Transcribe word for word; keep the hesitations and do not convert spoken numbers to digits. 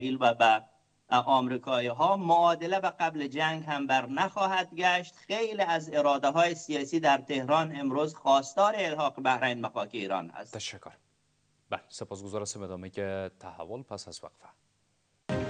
و به آمریکایی ها معادله به قبل جنگ هم بر نخواهد گشت. خیلی از اراده های سیاسی در تهران امروز خواستار الحاق بحرین به خاک ایران هست. تشکر. بله، سپاسگزار هستم. ادامه که تحول پس از وقفه.